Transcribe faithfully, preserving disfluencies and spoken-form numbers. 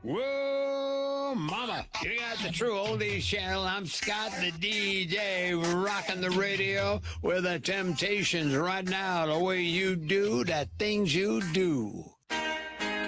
Whoa, mama. You got the True Oldies channel. I'm Scott, the D J, rocking the radio with the Temptations right now, the way you do the things you do.